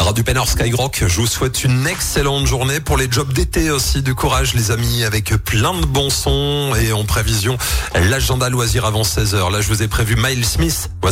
Radio Pénor Skyrock, je vous souhaite une excellente journée pour les jobs d'été aussi. Du courage les amis, avec plein de bons sons et en prévision l'agenda loisirs avant 16h. Là je vous ai prévu Miles Smith.